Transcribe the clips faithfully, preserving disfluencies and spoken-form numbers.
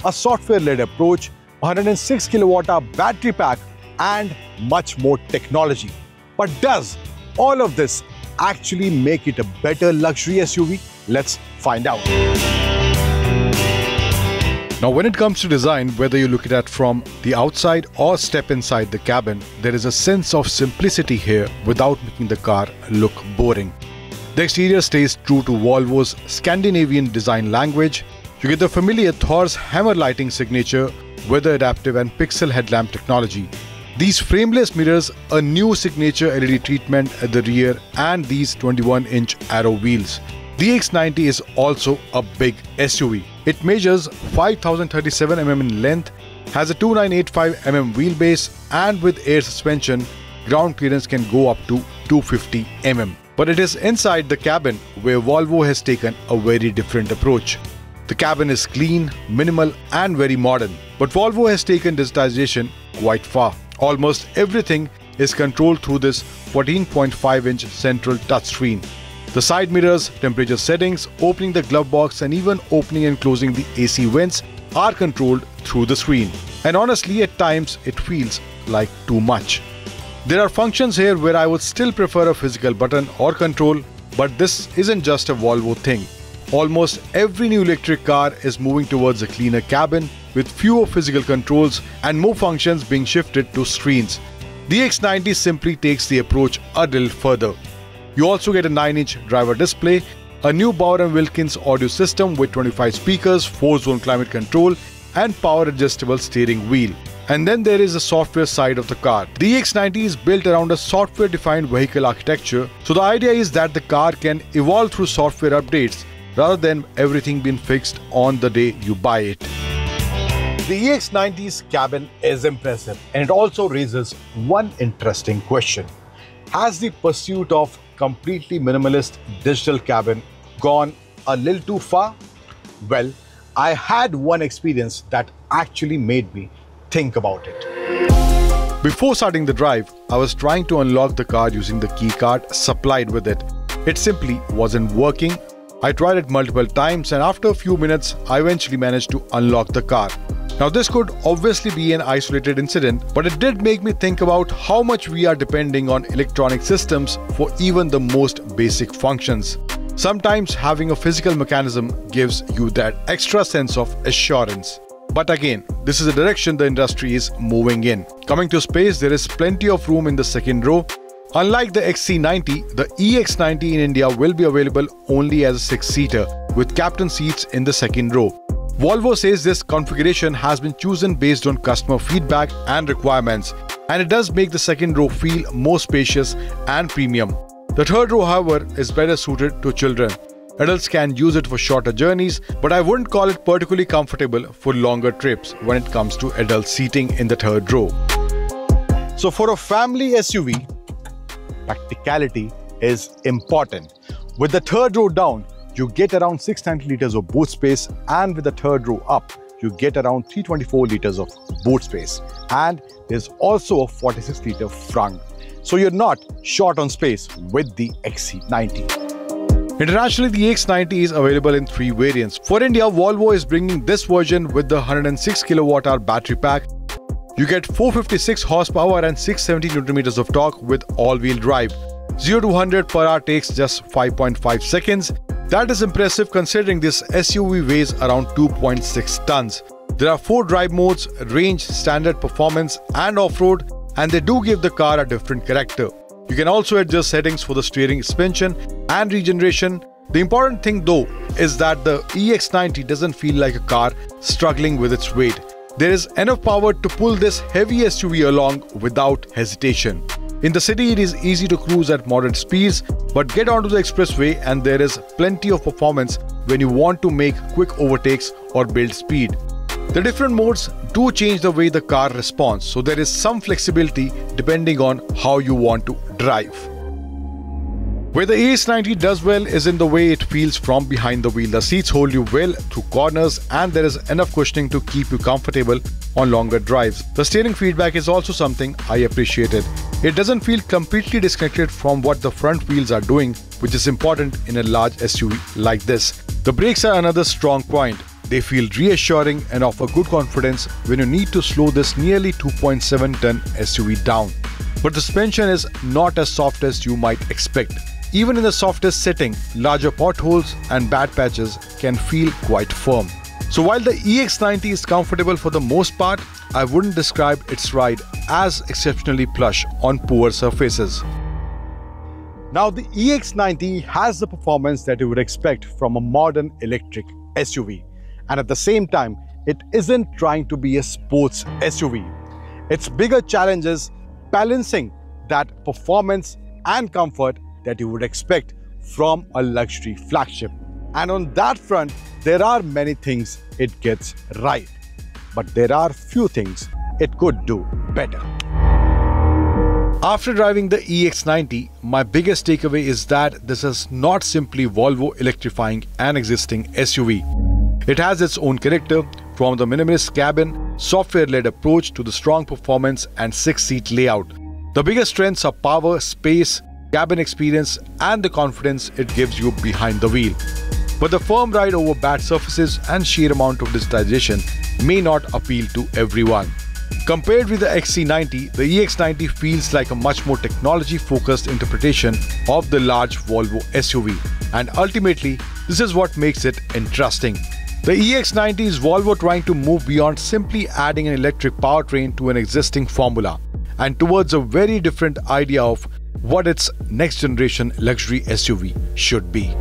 a software-led approach, one hundred six kilowatt hour battery pack, and much more technology. But does all of this actually make it a better luxury S U V? Let's find out. Now, when it comes to design, whether you look at it from the outside or step inside the cabin, there is a sense of simplicity here without making the car look boring. The exterior stays true to Volvo's Scandinavian design language. You get the familiar Thor's hammer lighting signature, weather adaptive and pixel headlamp technology. These frameless mirrors, a new signature L E D treatment at the rear, and these twenty-one inch Aero wheels. The E X ninety is also a big S U V. It measures five thousand thirty-seven millimeters in length, has a two thousand nine hundred eighty-five millimeter wheelbase, and with air suspension, ground clearance can go up to two hundred fifty millimeters. But it is inside the cabin where Volvo has taken a very different approach. The cabin is clean, minimal, and very modern. But Volvo has taken digitization quite far. Almost everything is controlled through this fourteen point five inch central touchscreen. The side mirrors, temperature settings, opening the glove box, and even opening and closing the A C vents are controlled through the screen. And honestly, at times it feels like too much. There are functions here where I would still prefer a physical button or control, but this isn't just a Volvo thing. Almost every new electric car is moving towards a cleaner cabin with fewer physical controls and more functions being shifted to screens. The E X ninety simply takes the approach a little further. You also get a nine inch driver display, a new Bauer and Wilkins audio system with twenty-five speakers, four zone climate control, and power adjustable steering wheel. And then there is the software side of the car. The E X ninety is built around a software-defined vehicle architecture, so the idea is that the car can evolve through software updates rather than everything being fixed on the day you buy it. The E X ninety's cabin is impressive, and it also raises one interesting question. Has the pursuit of completely minimalist digital cabin gone a little too far? Well, I had one experience that actually made me think about it. Before starting the drive, I was trying to unlock the car using the key card supplied with it. It simply wasn't working. I tried it multiple times, and after a few minutes, I eventually managed to unlock the car. Now, this could obviously be an isolated incident, but it did make me think about how much we are depending on electronic systems for even the most basic functions. Sometimes having a physical mechanism gives you that extra sense of assurance. But again, this is a direction the industry is moving in. Coming to space, there is plenty of room in the second row. Unlike the X C ninety, the E X ninety in India will be available only as a six-seater, with captain seats in the second row. Volvo says this configuration has been chosen based on customer feedback and requirements, and it does make the second row feel more spacious and premium. The third row, however, is better suited to children. Adults can use it for shorter journeys, but I wouldn't call it particularly comfortable for longer trips when it comes to adult seating in the third row. So for a family S U V, practicality is important. With the third row down, you get around six hundred ninety liters of boot space, and with the third row up, you get around three hundred twenty-four liters of boot space. And there's also a forty-six liter frunk. So you're not short on space with the X C ninety. Internationally, the E X ninety is available in three variants. For India, Volvo is bringing this version with the one hundred six kilowatt hour battery pack. You get four hundred fifty-six horsepower and six hundred seventy newton meters of torque with all-wheel drive. zero to one hundred per hour takes just five point five seconds. That is impressive considering this S U V weighs around two point six tons. There are four drive modes: range, standard, performance, and off-road, and they do give the car a different character. You can also adjust settings for the steering, suspension, and regeneration. The important thing though is that the E X ninety doesn't feel like a car struggling with its weight. There is enough power to pull this heavy S U V along without hesitation. In the city, it is easy to cruise at moderate speeds, but get onto the expressway and there is plenty of performance when you want to make quick overtakes or build speed. The different modes do change the way the car responds, so there is some flexibility depending on how you want to drive. Where the E X ninety does well is in the way it feels from behind the wheel. The seats hold you well through corners, and there is enough cushioning to keep you comfortable on longer drives. The steering feedback is also something I appreciated. It doesn't feel completely disconnected from what the front wheels are doing, which is important in a large S U V like this. The brakes are another strong point. They feel reassuring and offer good confidence when you need to slow this nearly two point seven ton S U V down. But the suspension is not as soft as you might expect. Even in the softest setting, larger potholes and bad patches can feel quite firm. So while the E X ninety is comfortable for the most part, I wouldn't describe its ride as exceptionally plush on poor surfaces. Now the E X ninety has the performance that you would expect from a modern electric S U V. And at the same time, it isn't trying to be a sports S U V. Its bigger challenge is balancing that performance and comfort that you would expect from a luxury flagship. And on that front, there are many things it gets right, but there are few things it could do better. After driving the E X ninety, my biggest takeaway is that this is not simply Volvo electrifying an existing S U V. It has its own character, from the minimalist cabin, software-led approach to the strong performance and six-seat layout. The biggest strengths are power, space, cabin experience, and the confidence it gives you behind the wheel. But the firm ride over bad surfaces and sheer amount of digitization may not appeal to everyone. Compared with the X C ninety, the E X ninety feels like a much more technology-focused interpretation of the large Volvo S U V. And ultimately, this is what makes it interesting. The E X ninety is Volvo trying to move beyond simply adding an electric powertrain to an existing formula and towards a very different idea of what its next-generation luxury S U V should be.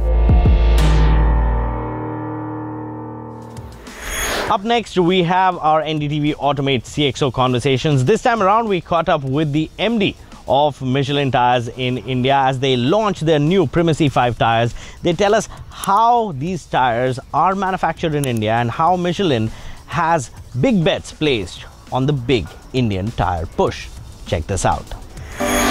Up next, we have our N D T V Automate C X O conversations. This time around, we caught up with the M D of Michelin Tires in India as they launch their new Primacy five tires. They tell us how these tires are manufactured in India and how Michelin has big bets placed on the big Indian tire push. Check this out.